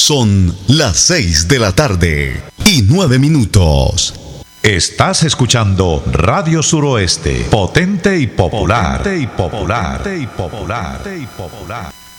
Son las 6 de la tarde y 9 minutos. Estás escuchando Radio Suroeste, potente y popular. Potente y popular. Potente y popular.